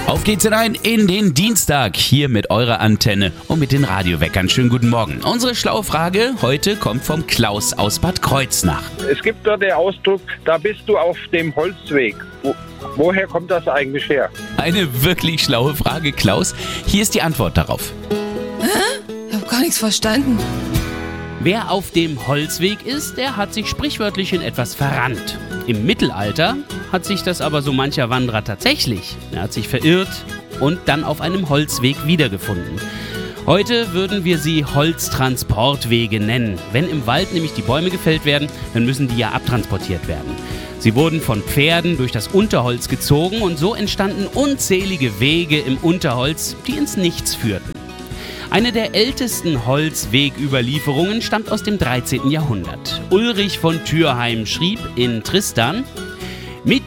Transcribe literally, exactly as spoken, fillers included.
Auf geht's hinein in den Dienstag, hier mit eurer Antenne und mit den Radioweckern. Schönen guten Morgen. Unsere schlaue Frage heute kommt vom Klaus aus Bad Kreuznach. Es gibt dort den Ausdruck, da bist du auf dem Holzweg. Wo, woher kommt das eigentlich her? Eine wirklich schlaue Frage, Klaus. Hier ist die Antwort darauf. Hä? Ich hab gar nichts verstanden. Wer auf dem Holzweg ist, der hat sich sprichwörtlich in etwas verrannt. Im Mittelalter hat sich das aber so mancher Wanderer tatsächlich. Er hat sich verirrt und dann auf einem Holzweg wiedergefunden. Heute würden wir sie Holztransportwege nennen. Wenn im Wald nämlich die Bäume gefällt werden, dann müssen die ja abtransportiert werden. Sie wurden von Pferden durch das Unterholz gezogen und so entstanden unzählige Wege im Unterholz, die ins Nichts führten. Eine der ältesten Holzwegüberlieferungen stammt aus dem dreizehnten Jahrhundert. Ulrich von Thürheim schrieb in Tristan: